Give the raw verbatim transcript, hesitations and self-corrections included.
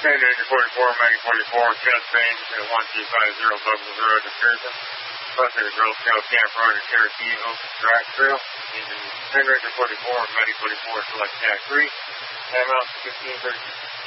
Ranger forty-four, Maggie forty-four, chest range at one two five zero, Douglas Road to Pearson. Buster Girl Scout Camp Roger Cherokee, Open Track Trail. Ranger forty-four, Maggie forty-four, select Cat three. Time out fifteen thirty.